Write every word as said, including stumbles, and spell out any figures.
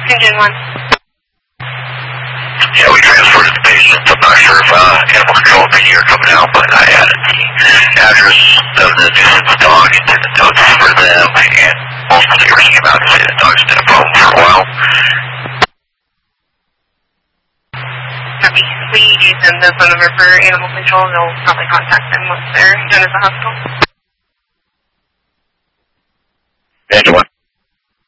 Engine one. Yeah, we transported the patient. I'm not sure if uh, animal control P D are coming out, but I added the address of the nuisance dog into the notes for them, and ultimately they came out to say the dog's been a problem for a while. Copy. We send the phone number for animal control. They'll probably contact them once they're done at the hospital. Engine